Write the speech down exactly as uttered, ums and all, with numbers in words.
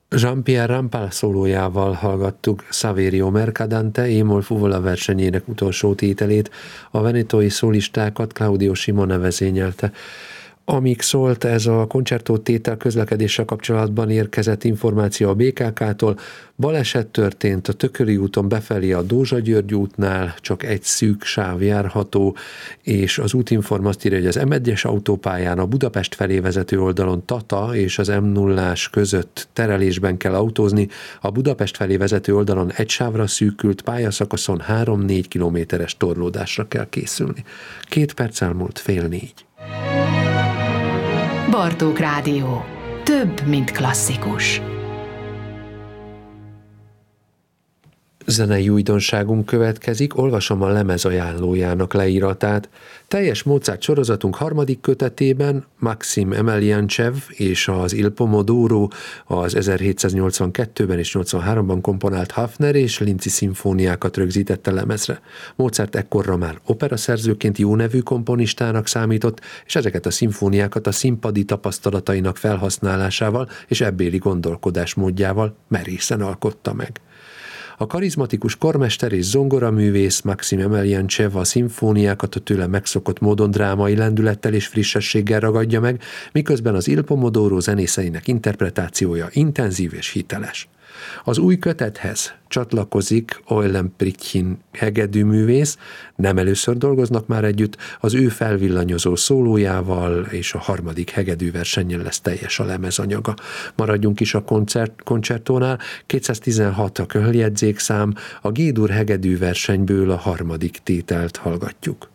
Jean-Pierre Rampal szólójával hallgattuk Saverio Mercadante émol fuvola versenyének utolsó tételét, a venetói szólistákat Claudio Simone vezényelte. Amíg szólt ez a koncertó tétel közlekedéssel kapcsolatban érkezett információ a bé ká ká-tól, baleset történt a Tököli úton befelé a Dózsa-György útnál, csak egy szűk sáv járható, és az útinform azt írja, hogy az em egyes autópályán a Budapest felé vezető oldalon Tata és az em nullás között terelésben kell autózni, a Budapest felé vezető oldalon egy sávra szűkült pályaszakaszon három-négy kilométeres torlódásra kell készülni. Két perc elmúlt fél négy. Bartók Rádió. Több, mint klasszikus. Zenei újdonságunk következik, olvasom a lemez ajánlójának leíratát. Teljes Mozart sorozatunk harmadik kötetében Maxim Emelianchev és az Il Pomodoro az ezerhétszáznyolcvankettőben és nyolcvanháromban komponált Hafner és Linci szimfóniákat rögzítette lemezre. Mozart ekkorra már operaszerzőként jó nevű komponistának számított, és ezeket a szimfóniákat a színpadi tapasztalatainak felhasználásával és ebbéli gondolkodásmódjával merészen alkotta meg. A karizmatikus karmester és zongoraművész Maxim Emelianchev a szimfóniákat a tőle megszokott módon drámai lendülettel és frissességgel ragadja meg, miközben az Il Pomodoro zenészeinek interpretációja intenzív és hiteles. Az új kötethez csatlakozik Eulen Pritchin hegedűművész, nem először dolgoznak már együtt, az ő felvillanyozó szólójával és a harmadik hegedűversenyen lesz teljes a lemezanyaga. Maradjunk is a koncert, koncertónál, kétszáztizenhat a köhöljegyzékszám, a G-dur hegedűversenyből a harmadik tételt hallgatjuk.